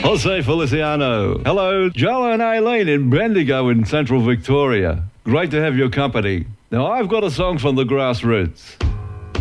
Jose Feliciano. Hello, Joe and Aileen in Bendigo in central Victoria. Great to have your company. Now, I've got a song from the Grassroots.